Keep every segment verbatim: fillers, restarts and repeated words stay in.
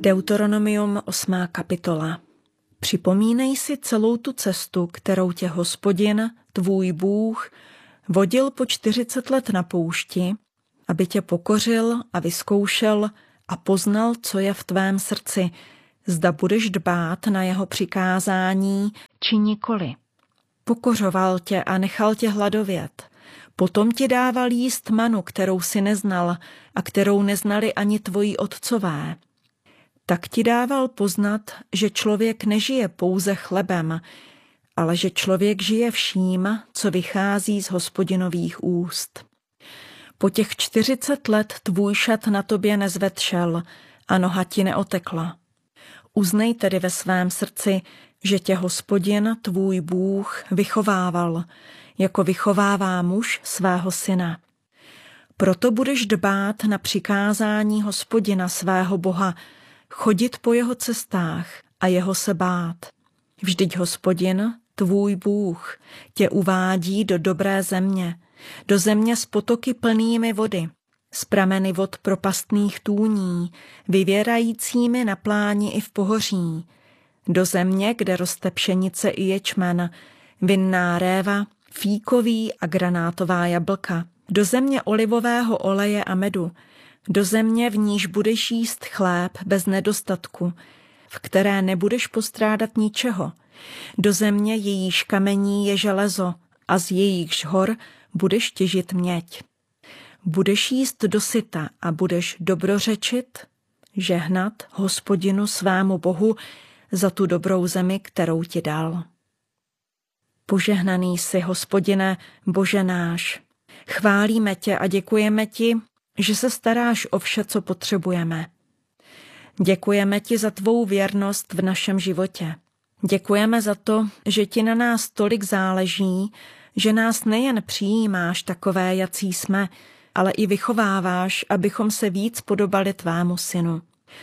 Deuteronomium osmá kapitola. Připomínej si celou tu cestu, kterou tě Hospodin, tvůj Bůh, vodil po čtyřicet let na poušti, aby tě pokořil a vyzkoušel a poznal, co je v tvém srdci, zda budeš dbát na jeho přikázání, či nikoli. Pokořoval tě a nechal tě hladovět. Potom ti dával jíst manu, kterou si neznal a kterou neznali ani tvoji otcové. Tak ti dával poznat, že člověk nežije pouze chlebem, ale že člověk žije vším, co vychází z Hospodinových úst. Po těch čtyřicet let tvůj šat na tobě nezvetšel a noha ti neotekla. Uznej tedy ve svém srdci, že tě Hospodin, tvůj Bůh, vychovával, jako vychovává muž svého syna. Proto budeš dbát na přikázání Hospodina svého Boha, chodit po jeho cestách a jeho se bát. Vždyť Hospodin, tvůj Bůh, tě uvádí do dobré země, do země s potoky plnými vody, s prameny vod propastných tůní, vyvěrajícími na pláni i v pohoří, do země, kde roste pšenice i ječmen, vinná réva, fíkový a granátová jablka, do země olivového oleje a medu, do země, v níž budeš jíst chléb bez nedostatku, v které nebudeš postrádat ničeho, do země, jejíž kamení je železo a z jejíchž hor budeš těžit měď. Budeš jíst dosyta a budeš dobrořečit, žehnat Hospodinu svému Bohu za tu dobrou zemi, kterou ti dal. Požehnaný jsi, Hospodine, Bože náš. Chválíme tě a děkujeme ti, že se staráš o vše, co potřebujeme. Děkujeme ti za tvou věrnost v našem životě. Děkujeme za to, že ti na nás tolik záleží, že nás nejen přijímáš takové, jací jsme, ale i vychováváš, abychom se víc podobali tvému synu.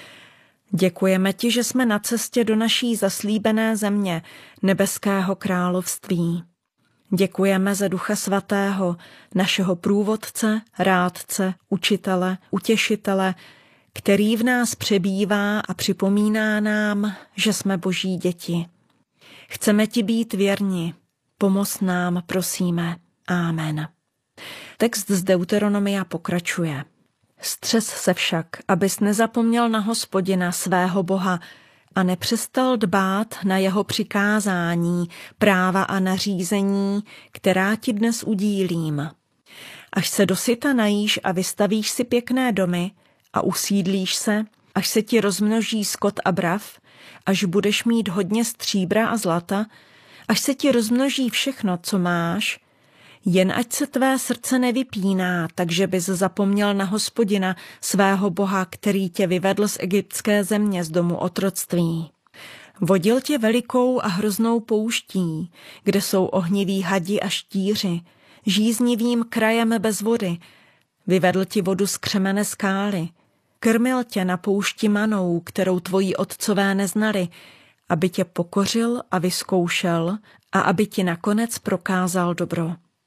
Děkujeme ti, že jsme na cestě do naší zaslíbené země, nebeského království. Děkujeme za Ducha Svatého, našeho průvodce, rádce, učitele, utěšitele, který v nás přebývá a připomíná nám, že jsme Boží děti. Chceme ti být věrni. Pomoz nám, prosíme. Amen. Text z Deuteronomia pokračuje. Střes se však, abys nezapomněl na Hospodina svého Boha a nepřestal dbát na jeho přikázání, práva a nařízení, která ti dnes udílím. Až se dosyta najíš a vystavíš si pěkné domy a usídlíš se, až se ti rozmnoží skot a brav, až budeš mít hodně stříbra a zlata, až se ti rozmnoží všechno, co máš, jen ať se tvé srdce nevypíná, takže bys zapomněl na Hospodina, svého Boha, který tě vyvedl z egyptské země, z domu otroctví. Vodil tě velikou a hroznou pouští, kde jsou ohniví hadi a štíři, žíznivým krajem bez vody. Vyvedl ti vodu z křemene skály. Krmil tě na poušti manou, kterou tvoji otcové neznali, aby tě pokořil a vyzkoušel a aby ti nakonec prokázal dobro.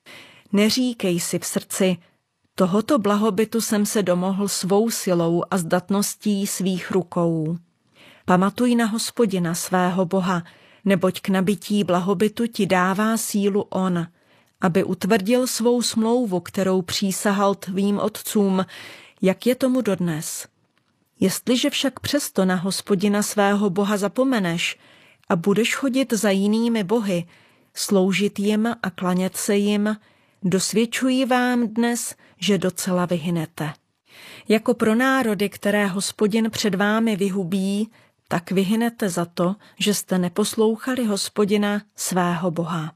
Neříkej si v srdci, tohoto blahobytu jsem se domohl svou silou a zdatností svých rukou. Pamatuj na Hospodina svého Boha, neboť k nabití blahobytu ti dává sílu on, aby utvrdil svou smlouvu, kterou přísahal tvým otcům, jak je tomu dodnes. Jestliže však přesto na Hospodina svého Boha zapomeneš a budeš chodit za jinými bohy, sloužit jim a klanět se jim, dosvědčuji vám dnes, že docela vyhynete. Jako pro národy, které Hospodin před vámi vyhubí, tak vyhynete za to, že jste neposlouchali Hospodina svého Boha.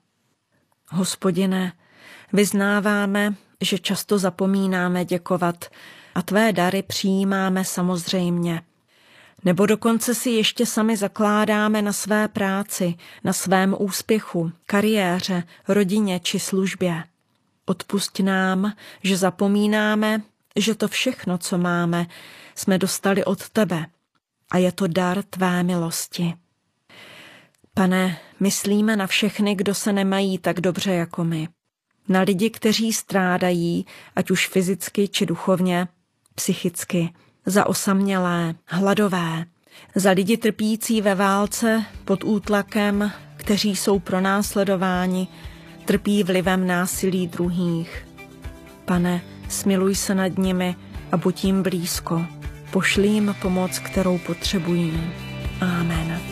Hospodine, vyznáváme, že často zapomínáme děkovat a tvé dary přijímáme samozřejmě. Nebo dokonce si ještě sami zakládáme na své práci, na svém úspěchu, kariéře, rodině či službě. Odpusť nám, že zapomínáme, že to všechno, co máme, jsme dostali od tebe a je to dar tvé milosti. Pane, myslíme na všechny, kdo se nemají tak dobře jako my. Na lidi, kteří strádají, ať už fyzicky či duchovně, psychicky, za osamělé, hladové, za lidi trpící ve válce pod útlakem, kteří jsou pronásledováni, trpí vlivem násilí druhých. Pane, smiluj se nad nimi a buď jim blízko. Pošli jim pomoc, kterou potřebují. Amen.